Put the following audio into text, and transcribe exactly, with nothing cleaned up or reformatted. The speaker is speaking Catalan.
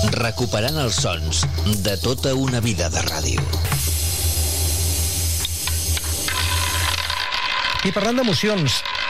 recuperant els sons de tota una vida de ràdio. I parlant d'emocions,